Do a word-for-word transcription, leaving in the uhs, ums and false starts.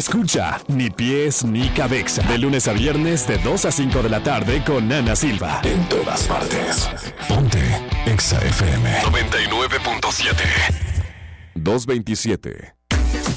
Escucha Ni Pies Ni Cabeza de lunes a viernes de dos a cinco de la tarde con Ana Silva. En todas partes. Ponte Exa F M noventa y nueve punto siete. dos veintisiete.